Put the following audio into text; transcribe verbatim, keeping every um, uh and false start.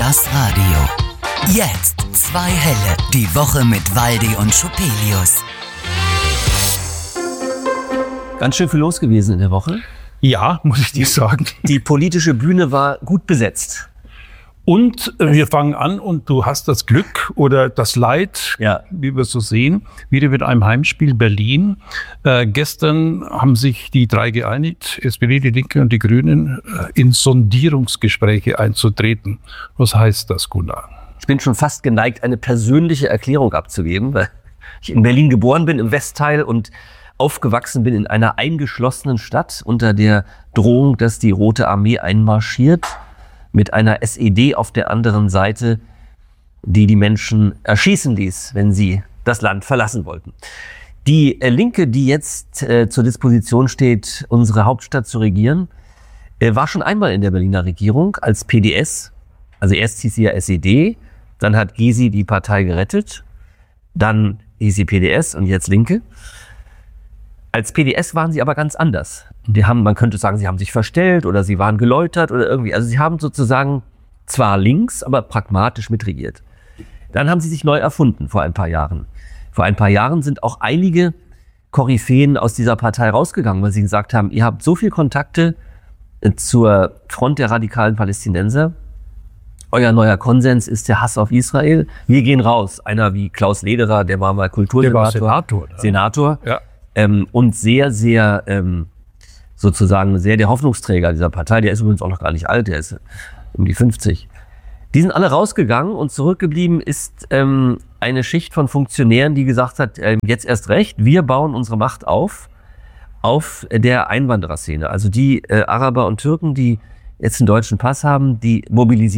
Das Radio. Jetzt zwei Helle. Die Woche mit Waldi und Schupelius. Ganz schön viel los gewesen in der Woche. Ja, muss ich dir sagen. Die politische Bühne war gut besetzt. Und äh, wir fangen an und du hast das Glück oder das Leid, Ja. wie wir so sehen, wieder mit einem Heimspiel Berlin. Äh, gestern haben sich die drei geeinigt, S P D, die Linke und die Grünen, äh, in Sondierungsgespräche einzutreten. Was heißt das, Gunnar? Ich bin schon fast geneigt, eine persönliche Erklärung abzugeben, weil ich in Berlin geboren bin, im Westteil, und aufgewachsen bin in einer eingeschlossenen Stadt unter der Drohung, dass die Rote Armee einmarschiert, mit einer S E D auf der anderen Seite, die die Menschen erschießen ließ, wenn sie das Land verlassen wollten. Die äh, Linke, die jetzt äh, zur Disposition steht, unsere Hauptstadt zu regieren, äh, war schon einmal in der Berliner Regierung als P D S. Also erst hieß sie ja S E D, dann hat Gysi die Partei gerettet, dann hieß sie P D S und jetzt Linke. Als P D S waren sie aber ganz anders. Die haben, man könnte sagen, sie haben sich verstellt oder sie waren geläutert oder irgendwie. Also sie haben sozusagen zwar links, aber pragmatisch mitregiert. Dann haben sie sich neu erfunden vor ein paar Jahren. Vor ein paar Jahren sind auch einige Koryphäen aus dieser Partei rausgegangen, weil sie gesagt haben, ihr habt so viel Kontakte zur Front der radikalen Palästinenser. Euer neuer Konsens ist der Hass auf Israel. Wir gehen raus. Einer wie Klaus Lederer, der war mal Kultursenator. Der war Senator. Ne? Senator. Ja. Ähm, und sehr, sehr, ähm, sozusagen sehr der Hoffnungsträger dieser Partei. Der ist übrigens auch noch gar nicht alt, der ist um die fünfzig. Die sind alle rausgegangen und zurückgeblieben ist ähm, eine Schicht von Funktionären, die gesagt hat, ähm, jetzt erst recht, wir bauen unsere Macht auf, auf der Einwandererszene. Also die äh, Araber und Türken, die jetzt einen deutschen Pass haben, die mobilisieren